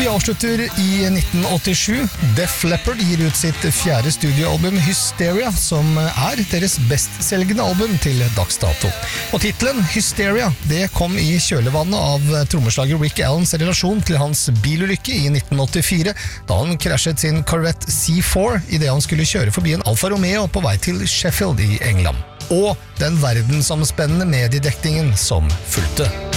Vi avslutter i 1987. Def Leppard gir ut sitt fjerde studioalbum Hysteria, som deres bestselgende album til dags dato. Og titelen Hysteria, det kom i kjølevannet av trommeslager Rick Allens relasjon til hans bilulykke i 1984, da han krasjet sin Corvette C4 i det han skulle kjøre forbi en Alfa Romeo på vei til Sheffield i England. Og den verdensomspennende mediedekningen som fulgte.